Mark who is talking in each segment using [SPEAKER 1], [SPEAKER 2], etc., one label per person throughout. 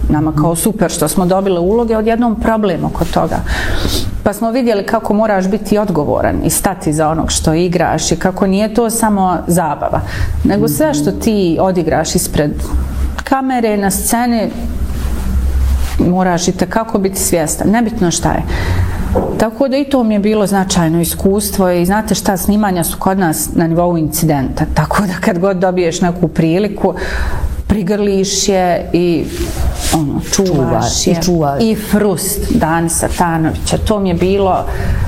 [SPEAKER 1] nama kao super što smo dobili uloge, odjednom problem oko toga. Pa smo vidjeli kako moraš biti odgovoran i stati za onog što igraš i kako nije to samo zabava, nego sve što ti odigraš ispred kamere, na sceni, moraš i tekako biti svjestan, nebitno šta je. Tako da i to mi je bilo značajno iskustvo i znate šta, snimanja su kod nas na nivou incidenta, tako da kad god dobiješ neku priliku, prigrliš je i čuvaš je. I Frust Danisa Tanovića, to mi je bilo,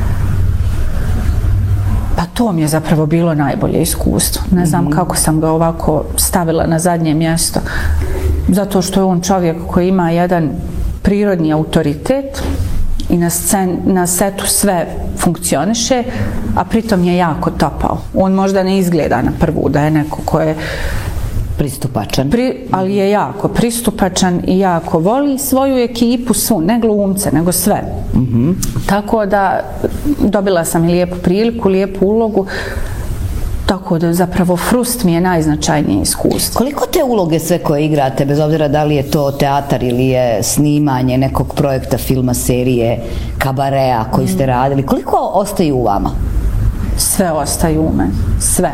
[SPEAKER 1] pa to mi je zapravo bilo najbolje iskustvo. Ne znam kako sam ga ovako stavila na zadnje mjesto, zato što je on čovjek koji ima jedan prirodni autoritet i na setu sve funkcioniše, a pritom je jako topao. On možda ne izgleda na prvu da je neko ko je
[SPEAKER 2] pristupačan.
[SPEAKER 1] Ali je jako pristupačan i jako voli svoju ekipu, svu, ne glumce, nego sve. Tako da dobila sam i lijepu priliku, lijepu ulogu, tako da zapravo Frust mi je najznačajnije iskustvo.
[SPEAKER 2] Koliko te uloge sve koje igrate, bez obzira da li je to teatar ili je snimanje nekog projekta, filma, serije, kabarea koji ste radili, koliko ostaju u vama?
[SPEAKER 1] Sve ostaju u meni, sve.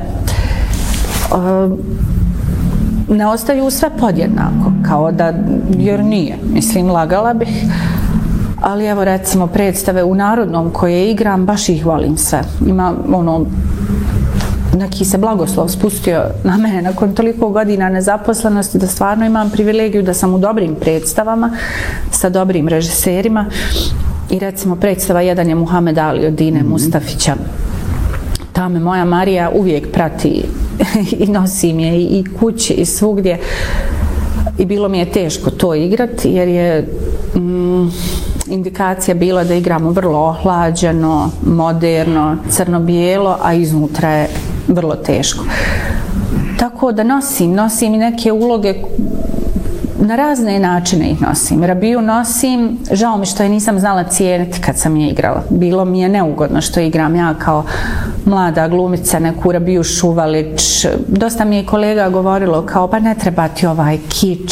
[SPEAKER 1] Ne ostaju sve podjednako, kao da, jer nije, mislim, lagala bih, ali evo recimo predstave u Narodnom koje igram, baš ih volim sve. Ima neki se blagoslov spustio na mene nakon toliko godina nezaposlenosti da stvarno imam privilegiju da sam u dobrim predstavama sa dobrim režiserima i recimo predstava jedan je Muhammed Ali od Dine Mustafića. Ta me moja Marija uvijek prati i nosi mi je i kući i svugdje i bilo mi je teško to igrati jer je indikacija bila da igramo vrlo ohlađeno, moderno, crno-bijelo, a iznutra je vrlo teško. Tako da nosim i neke uloge, na razne načine ih nosim. Rabiju nosim, žao mi što je nisam znala cijeniti kad sam je igrala. Bilo mi je neugodno što igram ja kao mlada glumica, neku Rabiju Šuvalić. Dosta mi je kolega govorilo kao pa ne treba ti ovaj kič.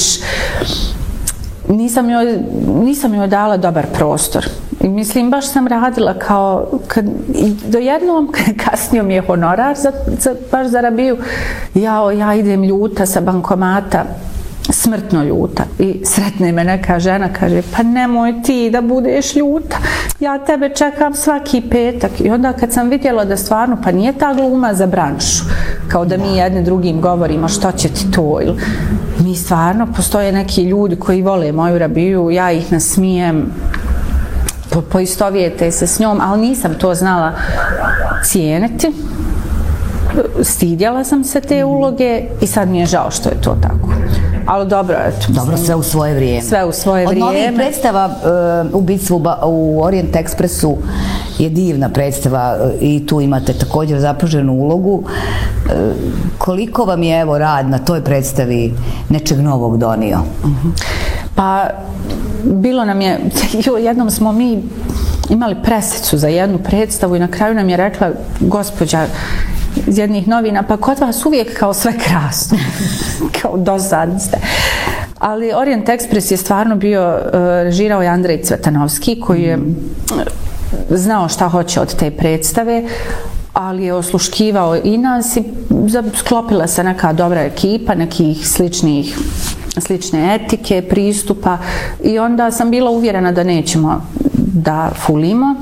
[SPEAKER 1] Nisam joj dala dobar prostor. I mislim, baš sam radila kao, do jednom kasnije mi je honorar baš za Rabiju. Ja idem ljuta sa bankomata, smrtno ljuta. I sretne me neka žena, kaže, pa nemoj ti da budeš ljuta. Ja tebe čekam svaki petak. I onda kad sam vidjela da stvarno, pa nije ta gluma za branšu, kao da mi jedni drugim govorimo što će ti to. Mi stvarno, postoje neki ljudi koji vole moju Rabiju, ja ih nasmijem, poistovijete se s njom, ali nisam to znala cijeniti. Stidjela sam se te uloge i sad mi je žao što je to tako. Ali dobro, eto.
[SPEAKER 2] Dobro, sve u svoje vrijeme.
[SPEAKER 1] Sve u svoje vrijeme.
[SPEAKER 2] Od novih predstava Ubistvo u Orient Expressu je divna predstava i tu imate također zapaženu ulogu. Koliko vam je evo rad na toj predstavi nečeg novog donio?
[SPEAKER 1] Pa bilo nam je, jednom smo mi imali presicu za jednu predstavu i na kraju nam je rekla gospođa iz jednih novina, pa kod vas uvijek kao sve krasno, kao dosadni ste. Ali Orient Express je stvarno bio, režirao je Andrej Cvetanovski koji je znao šta hoće od te predstave, ali je osluškivao i nas i sklopila se neka dobra ekipa, nekih slične etike, pristupa i onda sam bila uvjerena da nećemo da fulimo,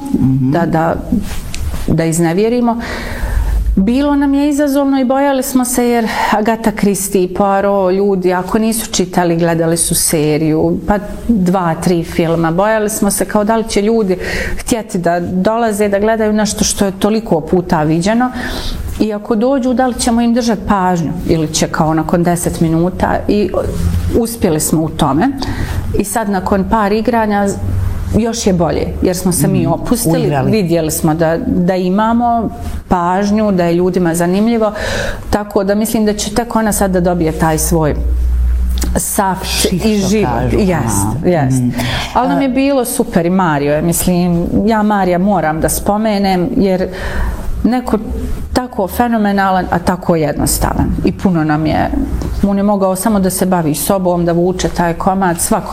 [SPEAKER 1] da iznevjerimo. Bilo nam je izazovno i bojali smo se jer Agatha Christie, Poirot, ljudi ako nisu čitali, gledali su seriju, pa 2-3 filma, bojali smo se kao da li će ljudi htjeti da dolaze, da gledaju nešto što je toliko puta viđeno i ako dođu da li ćemo im držati pažnju ili će kao nakon 10 minuta i uspjeli smo u tome i sad nakon par igranja još je bolje, jer smo se mi opustili, vidjeli smo da imamo pažnju, da je ljudima zanimljivo, tako da mislim da će tek ona sad da dobije taj svoj saft i život. Jest. Ali nam je bilo super i Mario je, mislim, ja Marija moram da spomenem, jer neko tako fenomenalan, a tako jednostavan. I puno nam je, on je mogao samo da se bavi sobom, da vuče taj komad, svako